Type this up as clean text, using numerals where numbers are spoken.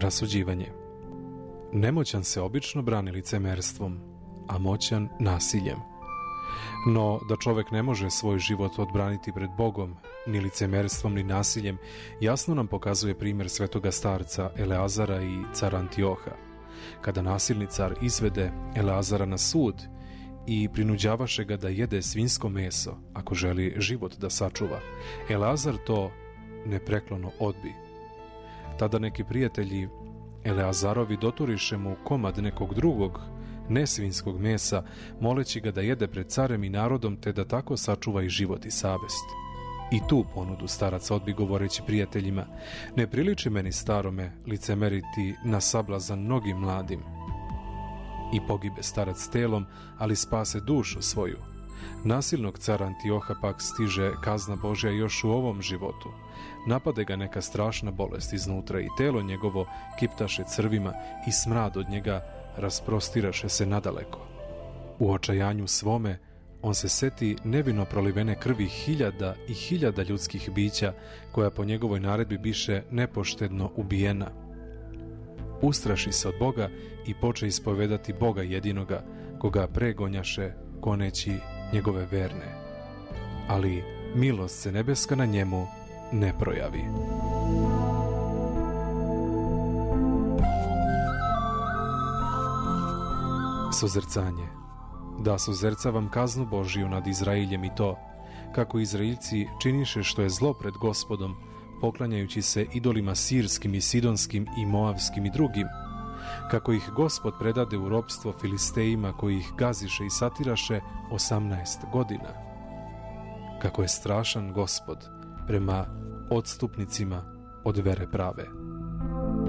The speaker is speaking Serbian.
Rasuđivanje. Nemoćan se obično brani licemerstvom, a moćan nasiljem. No, da čovek ne može svoj život odbraniti pred Bogom, ni licemerstvom, ni nasiljem, jasno nam pokazuje primjer svetoga starca Eleazara i cara Antioha. Kada nasilni car izvede Eleazara na sud i prinuđavaše ga da jede svinjsko meso, ako želi život da sačuva, Eleazar to nepreklono odbi. Tada neki prijatelji Eleazarovi doturiše mu komad nekog drugog, nesvinjskog mesa, moleći ga da jede pred carem i narodom, te da tako sačuva i život i savest. I tu ponudu starac odbi, govoreći prijateljima: ne priliči meni starome licemeriti na sablazan mnogim mladim. I pogibe starac telom, ali spase dušu svoju. Nasilnog cara Antioha pak stiže kazna Božja još u ovom životu. Napade ga neka strašna bolest iznutra i telo njegovo kiptaše crvima i smrad od njega rasprostiraše se nadaleko. U očajanju svome on se seti nevino prolivene krvi hiljada i hiljada ljudskih bića, koja po njegovoj naredbi biše nepoštedno ubijena. Ustraši se od Boga i poče ispovedati Boga jedinoga, koga pregonjaše goneći njegove verne. Ali milost se nebeska na njemu ne projavi. Suzrcanje. Da suzrcavam kaznu Božiju nad Izrailjem i to, kako Izraeljci činiše što je zlo pred Gospodom, poklanjajući se idolima sirskim i sidonskim i moavskim i drugim, kako ih Gospod predade u ropstvo Filistejima, koji ih gaziše i satiraše 18 godina. Kako je strašan Gospod prema odstupnicima od vere prave.